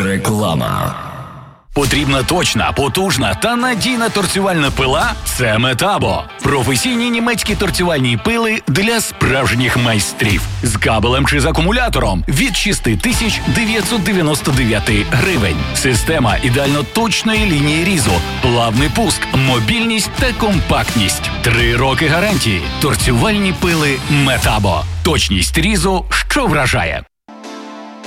Реклама. Потрібна точна, потужна та надійна торцювальна пила – це Метабо. Професійні німецькі торцювальні пили для справжніх майстрів. З кабелем чи з акумулятором від 6999 гривень. Система ідеально точної лінії різу, плавний пуск, мобільність та компактність. 3 роки гарантії. Торцювальні пили Метабо. Точність різу, що вражає.